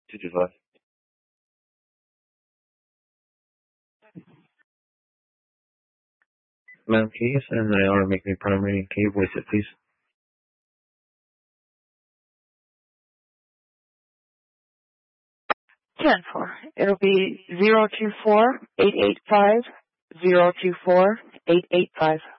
225. Ma'am, can you send an IR make me primary? Can you voice it, please? 10-4. It'll be 024-885-024-885.